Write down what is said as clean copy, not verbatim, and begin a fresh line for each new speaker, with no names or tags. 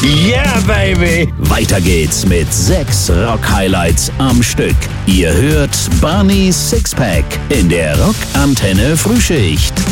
Yeah, baby!
Weiter geht's mit 6 Rock-Highlights am Stück. Ihr hört Barneys Sixpack in der Rockantenne Frühschicht.